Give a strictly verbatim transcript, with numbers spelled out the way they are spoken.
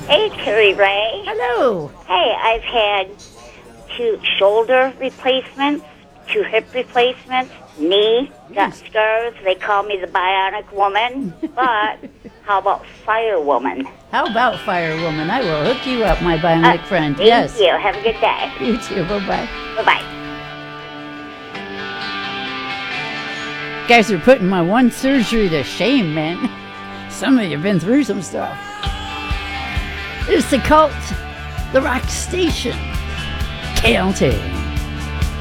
Hey, Terry Ray. Hello. Hey, I've had two shoulder replacements, two hip replacements, knee, got scars. They call me the Bionic Woman. But how about Firewoman? How about Firewoman? I will hook you up, my bionic Uh, friend. Thank Yes. you. Have a good day. You too. Bye-bye. Bye-bye. Guys are putting my one surgery to shame, man. Some of you have been through some stuff. It's the Cult, the Rock Station, K L T.